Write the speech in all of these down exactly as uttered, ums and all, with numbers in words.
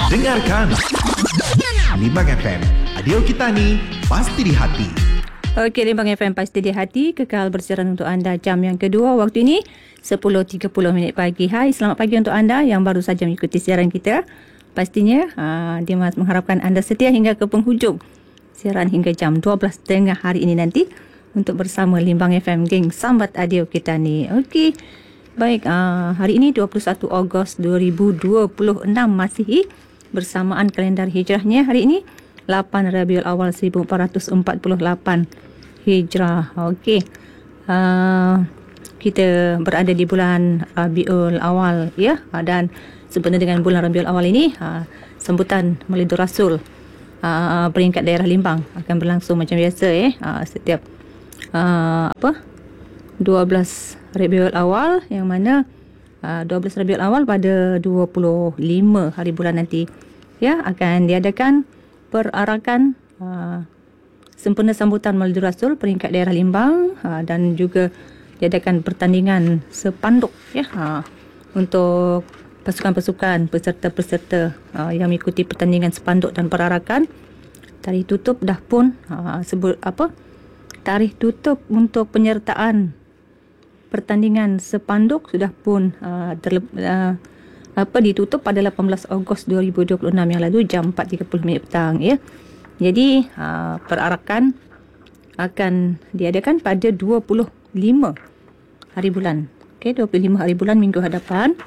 Dengarkan Limbang F M, radio kita ni pasti di hati. Okey, Limbang F M pasti di hati, kekal bersiaran untuk anda jam yang kedua. Waktu ini sepuluh tiga puluh minit pagi. Hai, selamat pagi untuk anda yang baru saja mengikuti siaran kita. Pastinya uh, Dimas mengharapkan anda setia hingga ke penghujung siaran hingga jam dua belas tiga puluh hari ini nanti untuk bersama Limbang F M, geng sambat radio kita ni. Okey, baik, uh, hari ini dua puluh satu Ogos dua ribu dua puluh enam Masihi, bersamaan kalendar hijrahnya hari ini lapan Rabiul Awal seribu empat ratus empat puluh lapan Hijrah. Okey, uh, kita berada di bulan Rabiul Awal, ya, dan sempena dengan bulan Rabiul Awal ini, uh, sambutan Maulidur Rasul uh, peringkat daerah Limbang akan berlangsung macam biasa, eh uh, setiap uh, apa dua belas Rabiul Awal, yang mana uh, dua belas Rabiul Awal pada dua puluh lima hari bulan nanti, ya, akan diadakan perarakan uh, sempena sambutan Maulidur Rasul peringkat daerah Limbang, uh, dan juga diadakan pertandingan sepanduk, ya, uh, untuk pasukan-pasukan peserta-peserta uh, yang mengikuti pertandingan sepanduk dan perarakan. Tarikh tutup dah pun uh, sebut apa tarikh tutup untuk penyertaan pertandingan sepanduk sudah pun uh, terle- uh, apa ditutup pada lapan belas Ogos dua ribu dua puluh enam yang lalu jam empat tiga puluh minit petang, ya. Jadi uh, perarakan akan diadakan pada dua puluh lima hari bulan. Okey, dua puluh lima hari bulan minggu hadapan.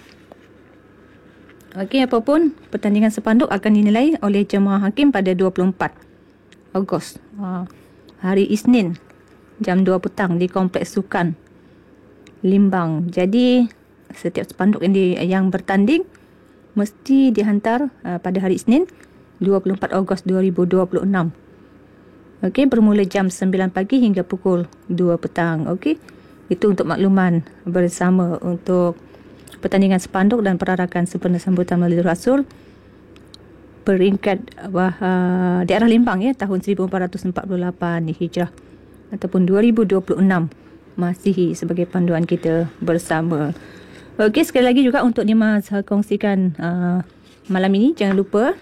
Okey, apapun pertandingan sepanduk akan dinilai oleh jemaah hakim pada dua puluh empat Ogos uh, hari Isnin jam dua petang di Kompleks Sukan Limbang. Jadi setiap sepanduk yang, di, yang bertanding mesti dihantar uh, pada hari Isnin dua puluh empat Ogos dua ribu dua puluh enam. Okey, bermula jam sembilan pagi hingga pukul dua petang. Okey, itu untuk makluman bersama untuk pertandingan sepanduk dan perarakan sempena sambutan Maulidur Rasul peringkat uh, daerah Limbang, ya, tahun seribu empat ratus empat puluh lapan Hijrah ataupun dua ribu dua puluh enam Masihi sebagai panduan kita bersama. Okey, sekali lagi juga untuk Dimas kongsikan uh, malam ini, jangan lupa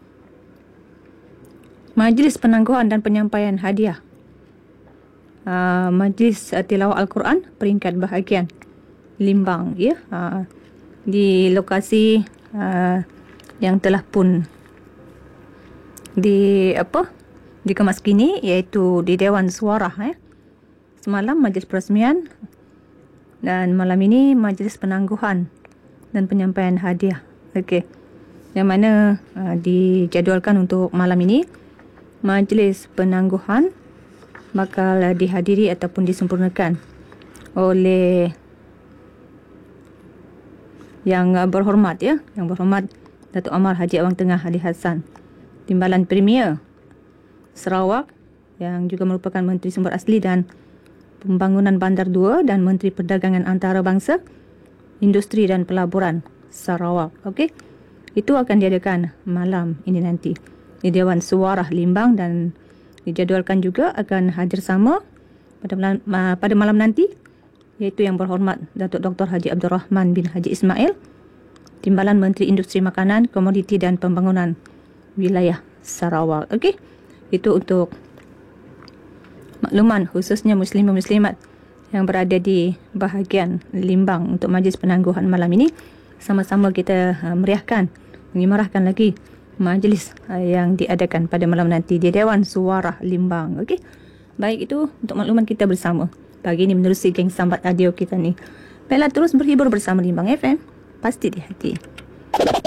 Majlis Penangguhan dan Penyampaian Hadiah uh, Majlis uh, Tilawah Al-Quran peringkat bahagian Limbang, ya, uh, di lokasi uh, yang telah pun di apa dikemas kini, iaitu di Dewan Suara, eh. Semalam majlis peresmian dan malam ini Majlis Penangguhan dan Penyampaian Hadiah. Okey, yang mana uh, dijadualkan untuk malam ini Majlis Penangguhan bakal uh, dihadiri ataupun disempurnakan oleh yang uh, berhormat, ya, yang berhormat Datuk Amar Haji Awang Tengah Ali Hassan, Timbalan Premier Sarawak, yang juga merupakan Menteri Sumber Asli dan Pembangunan Bandar dua dan Menteri Perdagangan Antarabangsa, Industri dan Pelaburan Sarawak. Okey, itu akan diadakan malam ini nanti di Dewan Suara Limbang, dan dijadualkan juga akan hadir sama pada malam, pada malam nanti, iaitu yang berhormat Datuk Doktor Haji Abdul Rahman bin Haji Ismail, Timbalan Menteri Industri Makanan, Komoditi dan Pembangunan Wilayah Sarawak. Okey, itu untuk makluman khususnya muslimin muslimat yang berada di bahagian Limbang untuk Majlis Penangguhan malam ini. Sama-sama kita uh, meriahkan, mengimarahkan lagi majlis uh, yang diadakan pada malam nanti di Dewan Suara Limbang. Okey, baik, itu untuk makluman kita bersama pagi ini menerusi geng sambat radio kita ni. Baiklah, terus berhibur bersama Limbang F M, pasti di hati.